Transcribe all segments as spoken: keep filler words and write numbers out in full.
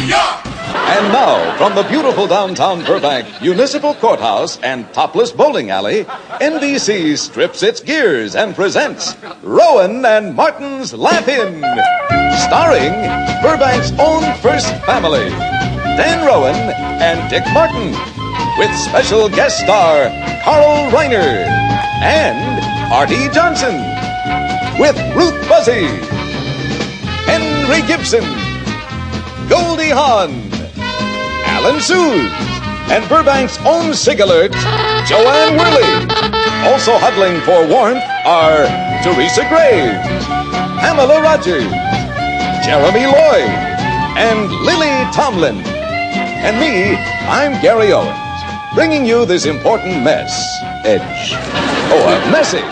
York! And now, from the beautiful downtown Burbank Municipal Courthouse and topless bowling alley, N B C strips its gears and presents Rowan and Martin's Laugh-In, starring Burbank's own first family, Dan Rowan and Dick Martin, with special guest star Carl Reiner and Artie Johnson, with Ruth Buzzy, Henry Gibson, Goldie Hawn, Alan Suze, and Burbank's own sig alert, Joanne Worley. Also huddling for warmth are Teresa Graves, Pamela Rogers, Jeremy Lloyd, and Lily Tomlin. And me, I'm Gary Owens, bringing you this important mess. Edge. Oh, a message.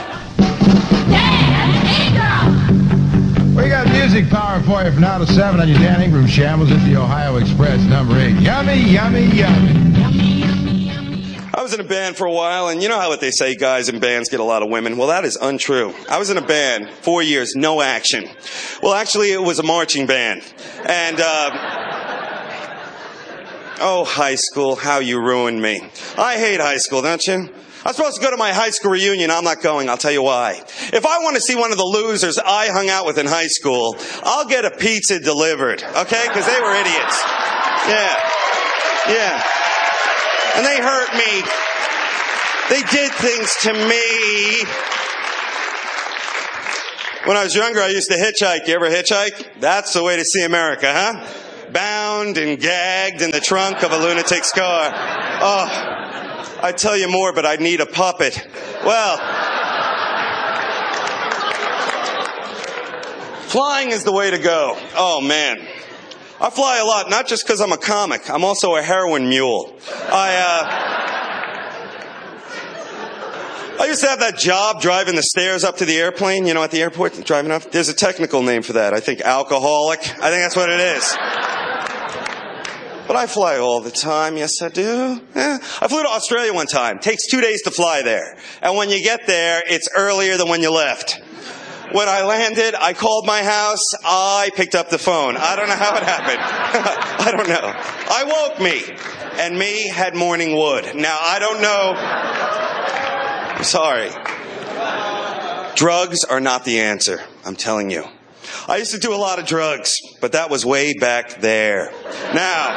We got music power for you from now to seven on your Dan Ingram Shambles at the Ohio Express, number eight. Yummy, yummy, yummy. I was in a band for a while, and you know how what they say, guys in bands get a lot of women? Well, that is untrue. I was in a band, four years, no action. Well, actually, it was a marching band. And, uh... oh, high school, how you ruined me. I hate high school, don't you? I'm supposed to go to my high school reunion. I'm not going. I'll tell you why. If I want to see one of the losers I hung out with in high school, I'll get a pizza delivered, okay? Because they were idiots. Yeah. Yeah. And they hurt me. They did things to me. When I was younger, I used to hitchhike. You ever hitchhike? That's the way to see America, huh? Bound and gagged in the trunk of a lunatic's car. Oh. I'd tell you more, but I'd need a puppet. Well, flying is the way to go. Oh, man. I fly a lot, not just because I'm a comic. I'm also a heroin mule. I, uh... I used to have that job driving the stairs up to the airplane, you know, at the airport, driving up. There's a technical name for that. I think alcoholic. I think that's what it is. But I fly all the time. Yes, I do. Yeah. I flew to Australia one time. Takes two days to fly there. And when you get there, it's earlier than when you left. When I landed, I called my house. I picked up the phone. I don't know how it happened. I don't know. I woke me. And me had morning wood. Now, I don't know. I'm sorry. Drugs are not the answer. I'm telling you. I used to do a lot of drugs, but that was way back there. Now,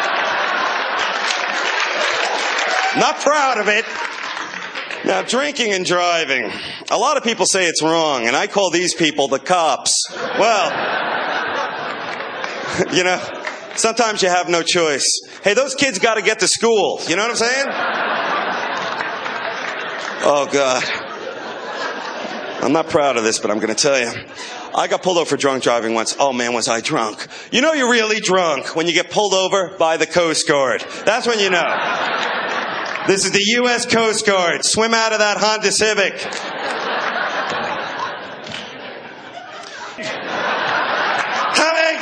not proud of it. Now, drinking and driving. A lot of people say it's wrong, and I call these people the cops. Well, you know, sometimes you have no choice. Hey, those kids got to get to school. You know what I'm saying? Oh, God. I'm not proud of this, but I'm going to tell you. I got pulled over for drunk driving once. Oh, man, was I drunk. You know you're really drunk when you get pulled over by the Coast Guard. That's when you know. This is the U S Coast Guard. Swim out of that Honda Civic. Come and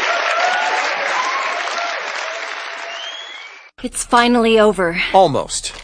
get me! It's finally over. Almost.